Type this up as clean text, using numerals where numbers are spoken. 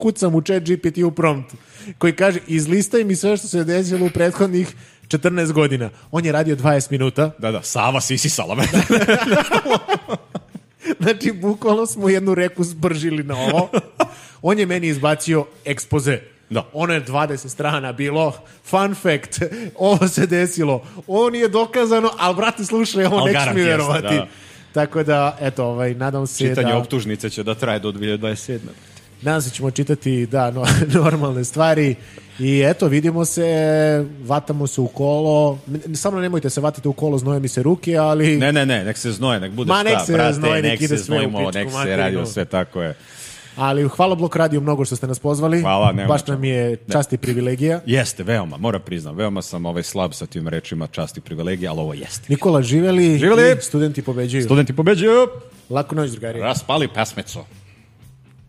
kucam u chat GPT u promptu, koji kaže, izlistaj mi sve što se desilo u prethodnih 14 godina. On je radio 20 minuta. Da, Sava sisisala me. Znači, bukvalno smo jednu reku zbržili na ovo. On je meni izbacio ekspoze. Da. Ono je 20 strana bilo. Fun fact, ovo se desilo. Ovo nije dokazano, ali brate, slušaj, ovo nećeš mi verovati. Da. Tako da, eto, nadam se čitanje optužnice će da traje do 2027. Nadam se ćemo čitati, normalne stvari. I eto, vidimo se, vatamo se u kolo. Samo nemojte se vatati u kolo, znoje mi se ruke, ali... Ne, nek se znoje, nek bude šta, brate, nek se znojimo, nek se radio, sve tako je. Ali hvala Blok Radio mnogo što ste nas pozvali. Hvala, baš nam je čast i privilegija. Jeste, veoma, moram priznam, veoma sam slab sa tim rečima čast i privilegija, ali ovo jeste. Nikola, živeli. Studenti pobeđuju. Studenti pobeđuju. Laku noć, drugari. Raspali pesmicu.